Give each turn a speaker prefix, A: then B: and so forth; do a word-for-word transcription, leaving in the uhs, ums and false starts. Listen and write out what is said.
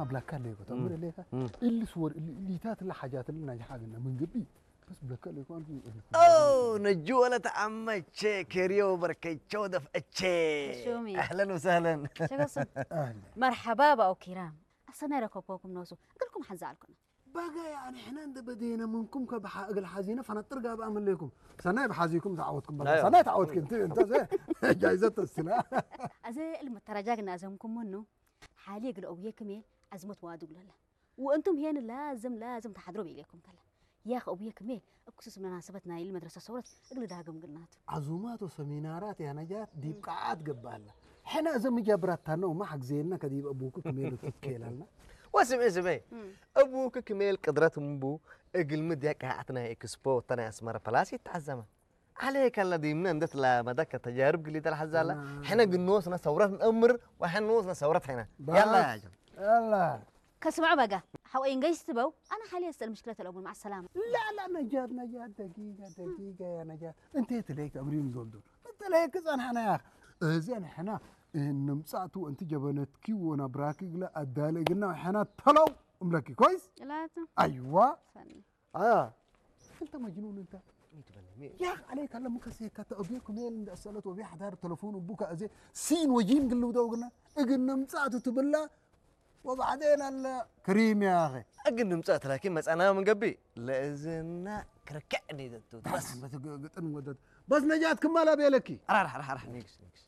A: بلا كليكو تمر ليك اللي صور اللي تات اللي حاجات اللي ناجحه من قبل بس بلا كليكو انت
B: اوه نجولة عمي تشي كيريو بركي تشودف اتشي
C: شومي
B: اهلا وسهلا
C: شكرا
A: اهلا
C: مرحبا بقى كرام أصلا ركوبكم نوسو قلكم حزعلكم
A: بقى يعني احنا عند بدينا منكم كبحق الحزينه فنطرقها بعمل لكم سنه بحازيكم تعودكم بقى سنه تعودك انت انت زي جايزه السلاح
C: أزي المترجاق نازمكم منه حالي قل أويا كمي أزمت وادو لا وأنتم هنا لازم لازم تحضروا بيليكم كلا يا أخ أويا كمي بخصوص مناسبتنا هاي المدرسة صورت اقل داقم قلنات
A: عزومات وسمينارات يا نجاة دي بقعات قبالنا احنا زي مجابراتنا وما حق زينا كديب ابوك كميل تتكيل لنا
B: واسم اسمي ابوك كميل قدرتهم بو اقل مديك قاعتنا اكسبو تنا اسمر بلاسي تعزمه عليك الذي من عندك لا مدك تجارب قليت الحزالة احنا قنوسنا ثورات الامر وحنوسنا ثورات هنا يلا يا جم
A: يلا
C: كسمعوا بقى حوين جاي تبوا أنا حاليا أسأل مشكلة الأول مع السلامة
A: لا لا نجاة نجاة دقيقة دقيقة يا نجاة انت تليك امرين دول دول انت ليك زين احنا يا اخي زين احنا نمساتو انت جبنتكي وانا براكي لا ادالي قلنا احنا تلو املكي كويس
C: لا
A: ايوه
C: فني
A: اه انت مجنون انت يا اخي عليك هلا مكسي كتا ابيكم يل اسالت وبي حدار تليفون وبوكا ازي سين وجيم قلو دو قلنا قلنا مساتو تبلا وبعدين الكريم يا اخي
B: اقل نمسات لكن بس انا من قبي لازمنا كركعني دتو
A: بس بس قطن ودد بس نجات كمال ابي لكي
B: راح راح راح نيكس نيكس